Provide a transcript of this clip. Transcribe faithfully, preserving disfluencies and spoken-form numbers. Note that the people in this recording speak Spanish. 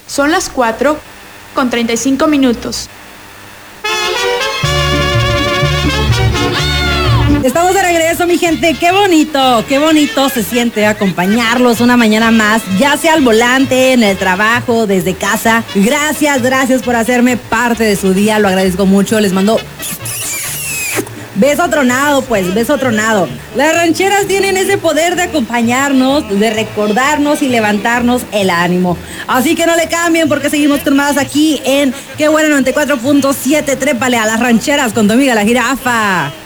Son las cuatro con treinta y cinco minutos. Estamos de regreso, mi gente. Qué bonito, qué bonito se siente acompañarlos una mañana más, ya sea al volante, en el trabajo, desde casa. Gracias, gracias por hacerme parte de su día. Lo agradezco mucho. Les mando beso tronado, pues, beso tronado. Las rancheras tienen ese poder de acompañarnos, de recordarnos y levantarnos el ánimo. Así que no le cambien porque seguimos con más aquí en Qué Bueno noventa y cuatro punto siete. Trépale a las rancheras con tu amiga la jirafa.